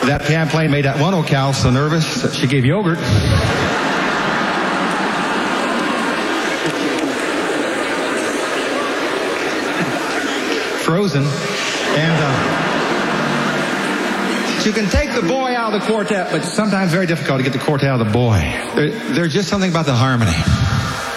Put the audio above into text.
That piano playing made that one O'Cal so nervous that she gave yogurt. Frozen. And you can take the boy out of the quartet, but sometimes very difficult to get the quartet out of the boy. There's just something about the harmony.